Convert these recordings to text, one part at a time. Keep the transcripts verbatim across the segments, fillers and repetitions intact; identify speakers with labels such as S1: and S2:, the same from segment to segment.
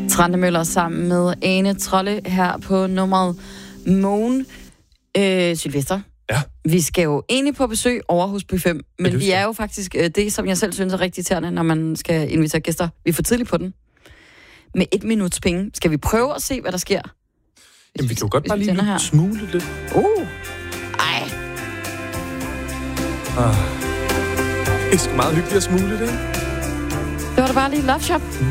S1: Trandemøller sammen med Ane Trolle her på nummeret Moon. Øh, Sylvester.
S2: Ja.
S1: Vi skal jo egentlig på besøg over hos Buffet fem, men
S2: ja,
S1: vi er jo faktisk øh, det, som jeg selv synes er rigtig irriterende, når man skal invitere gæster. Vi er for tidligt på den. Med et minuts penge. Skal vi prøve at se, hvad der sker?
S2: Jamen, vi kan jo godt bare lige smule lidt.
S1: Uh. Ej.
S2: Ah. Det er sgu meget hyggeligt at smule det.
S1: Det var da bare lige Love Shop. Mm.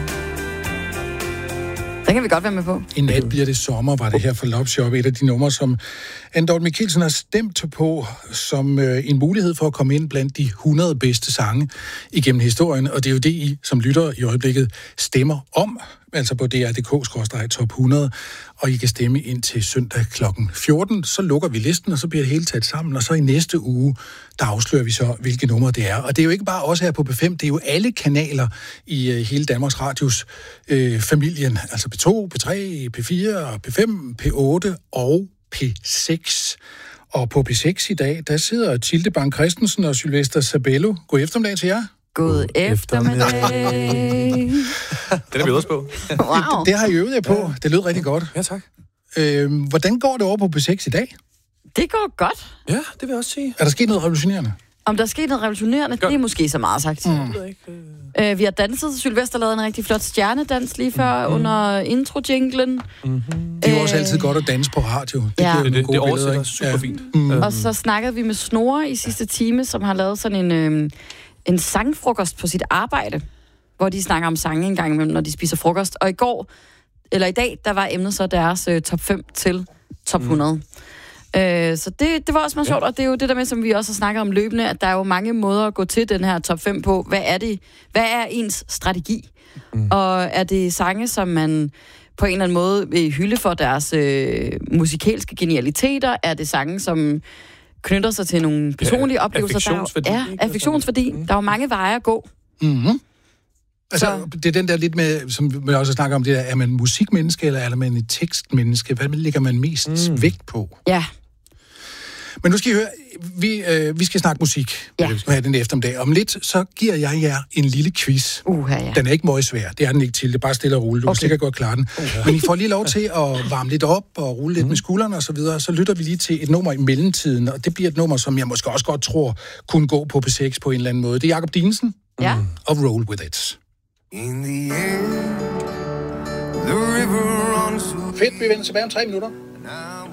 S1: Den kan vi godt være med på.
S3: I nat bliver det sommer, var det her for Love Shop. Et af de numre, som Andort Mikkelsen har stemt på som øh, en mulighed for at komme ind blandt de hundrede bedste sange igennem historien. Og det er jo det, I som lytter i øjeblikket stemmer om. Altså på D R punktum D K skråstreg top hundrede. Og I kan stemme ind til søndag klokken fjorten. Så lukker vi listen, og så bliver det hele taget sammen. Og så i næste uge, der afslører vi så, hvilke numre det er. Og det er jo ikke bare os her på P fem, det er jo alle kanaler i øh, hele Danmarks Radios øh, familien. Altså P to, P tre, P fire, P fem, P otte og P seks. Og på P seks i dag, der sidder Tilde Bang Christensen og Sylvester Sabello. God eftermiddag til jer.
S1: God eftermiddag.
S2: Den er vi også på.
S1: Wow.
S3: Det har I øvet jer på. Det lød rigtig godt.
S2: Ja, tak.
S3: Øh, hvordan går det over på P seks i dag?
S1: Det går godt.
S2: Ja, det vil jeg også sige.
S3: Er der sket noget revolutionerende?
S1: Om der er sket noget revolutionerende, det er måske så meget sagt. Mm. Øh, vi har danset. Sylvester lavede en rigtig flot stjernedans lige før mm. under intro-jinglen.
S3: Mm-hmm. Det er jo også altid godt at danse på radio. Det
S1: ja.
S3: giver
S2: det, det, det oversætter
S3: billeder,
S2: super
S3: ja.
S2: fint.
S3: Mm.
S1: Og så snakkede vi med Snore i sidste time, som har lavet sådan en, øh, en sangfrokost på sit arbejde, hvor de snakker om sange en gang imellem, når de spiser frokost. Og i går, eller i dag, der var emnet så deres øh, top fem til top hundrede. Mm. Øh, så det, det var også meget sjovt, ja. Og det er jo det der med, som vi også har snakket om løbende, at der er jo mange måder at gå til den her top fem på. Hvad er det? Hvad er ens strategi? Mm. Og er det sange, som man på en eller anden måde vil hylde for deres øh, musikalske genialiteter? Er det sange, som knytter sig til nogle personlige ja, oplevelser?
S2: Affektionsværdi.
S1: Der er, ja, affektionsværdi. Mm. Der er jo mange veje at gå.
S3: Mm-hmm. Altså, så. Det er den der lidt med, som vi også snakker om, det der, er man musikmenneske, eller er man et tekstmenneske? Hvad lægger man mest mm. vægt på?
S1: Ja.
S3: Men nu skal I høre, vi, øh, vi skal snakke musik
S1: ja.
S3: her den eftermiddag. Om lidt, så giver jeg jer en lille quiz.
S1: Uh, ja.
S3: Den er ikke meget svær, det er den ikke til, det er bare stille og roligt. Du okay. kan sikkert godt klare den. Uh, Men I får lige lov til at varme lidt op og rulle lidt mm. med skuldrene og så videre. Så lytter vi lige til et nummer i mellemtiden, og det bliver et nummer, som jeg måske også godt tror kunne gå på P seks på en eller anden måde. Det er Jakob Dinesen
S1: ja.
S3: og Roll With It.
S4: In the end, the river runs.
S3: Fedt, vi vender tilbage om tre minutter.